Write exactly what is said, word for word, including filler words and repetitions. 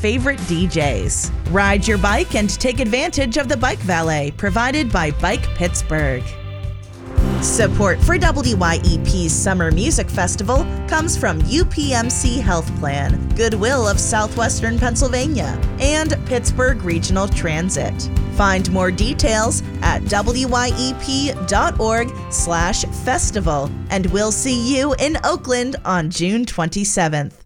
favorite D Js. Ride your bike and take advantage of the bike valet provided by Bike Pittsburgh. Support for W Y E P's Summer Music Festival comes from U P M C Health Plan, Goodwill of Southwestern Pennsylvania, and Pittsburgh Regional Transit. Find more details at W Y E P dot org slash festival, and we'll see you in Oakland on June twenty-seventh.